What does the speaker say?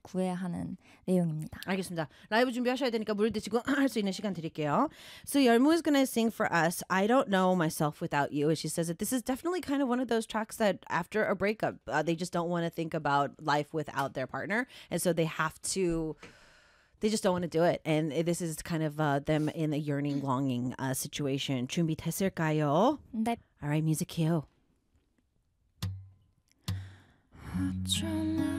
구해야 하는 내용입니다. 알겠습니다. 라이브 준비하셔야 되니까 물 드시고 할 수 있는 시간 드릴게요. So Yeolmu is going to sing for us I Don't Know Myself Without You. And she says that this is definitely kind of one of those tracks that after a breakup, they just don't want to think about life without their partner. And so they just don't want to do it. And this is kind of them in a yearning, longing situation. 준비됐을까요? 네. All right, music cue. 어쩌나